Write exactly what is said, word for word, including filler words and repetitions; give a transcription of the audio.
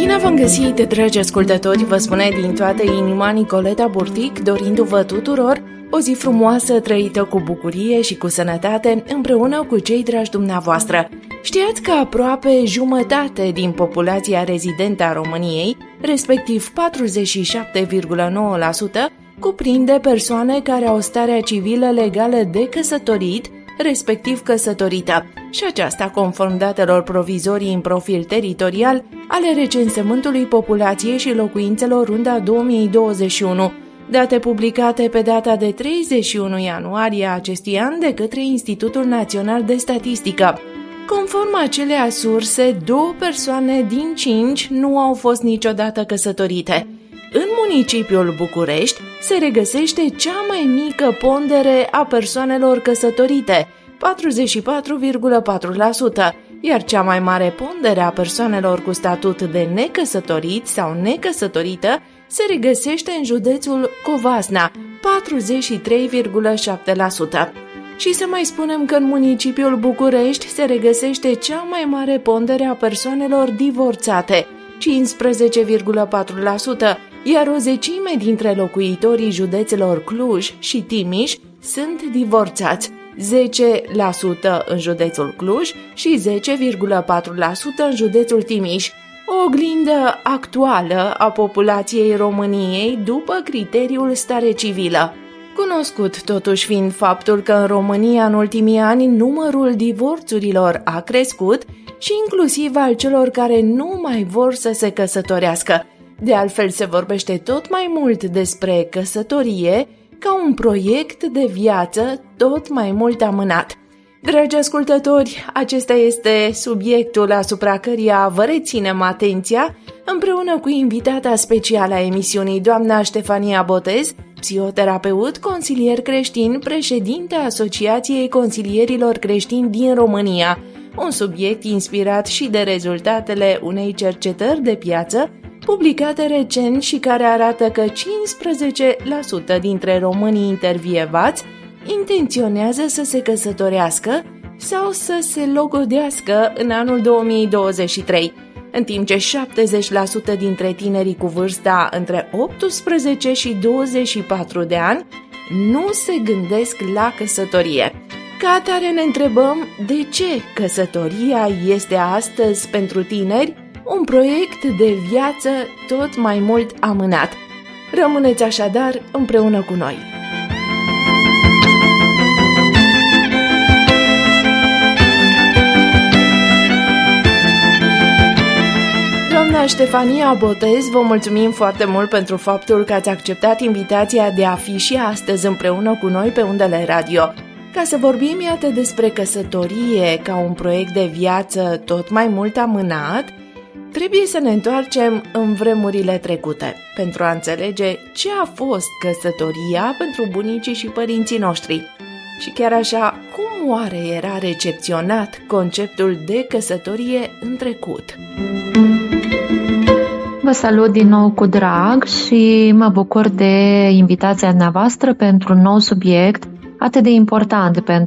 Bine v-am găsit, dragi ascultători, vă spune din toată inima Nicoleta Burtic, dorindu-vă tuturor o zi frumoasă, trăită cu bucurie și cu sănătate, împreună cu cei dragi dumneavoastră. Știați că aproape jumătate din populația rezidentă a României, respectiv patruzeci și șapte virgulă nouă la sută, cuprinde persoane care au starea civilă legală de căsătorit, respectiv căsătorită, și aceasta conform datelor provizorii în profil teritorial ale recensământului populației și locuințelor Runda două mii douăzeci și unu, date publicate pe data de treizeci și unu ianuarie a acestui an de către Institutul Național de Statistică. Conform acelea surse, două persoane din cinci nu au fost niciodată căsătorite. În municipiul București se regăsește cea mai mică pondere a persoanelor căsătorite, patruzeci și patru virgulă patru la sută, iar cea mai mare pondere a persoanelor cu statut de necăsătorit sau necăsătorită se regăsește în județul Covasna, patruzeci și trei virgulă șapte la sută. Și să mai spunem că în municipiul București se regăsește cea mai mare pondere a persoanelor divorțate, cincisprezece virgulă patru la sută, iar o zecime dintre locuitorii județelor Cluj și Timiș sunt divorțați, zece la sută în județul Cluj și zece virgulă patru la sută în județul Timiș, o oglindă actuală a populației României după criteriul stare civilă. Cunoscut totuși fiind faptul că în România în ultimii ani numărul divorțurilor a crescut și inclusiv al celor care nu mai vor să se căsătorească. De altfel se vorbește tot mai mult despre căsătorie ca un proiect de viață tot mai mult amânat. Dragi ascultători, acesta este subiectul asupra căruia vă reținem atenția împreună cu invitata specială a emisiunii, doamna Ștefania Botez, psihoterapeut, consilier creștin, președinte a Asociației Consilierilor Creștini din România, un subiect inspirat și de rezultatele unei cercetări de piață publicate recent și care arată că cincisprezece la sută dintre românii intervievați intenționează să se căsătorească sau să se logodească în anul două mii douăzeci și trei, în timp ce șaptezeci la sută dintre tinerii cu vârsta între optsprezece și douăzeci și patru de ani nu se gândesc la căsătorie. Ca atare ne întrebăm de ce căsătoria este astăzi pentru tineri un proiect de viață tot mai mult amânat. Rămâneți așadar împreună cu noi. Doamna Ștefania Botez, vă mulțumim foarte mult pentru faptul că ați acceptat invitația de a fi și astăzi împreună cu noi pe undele radio, ca să vorbim, iată, despre căsătorie ca un proiect de viață tot mai mult amânat. Trebuie să ne întoarcem în vremurile trecute pentru a înțelege ce a fost căsătoria pentru bunicii și părinții noștri. Și chiar așa, cum oare era recepționat conceptul de căsătorie în trecut? Vă salut din nou cu drag și mă bucur de invitația dumneavoastră pentru un nou subiect atât de important pentru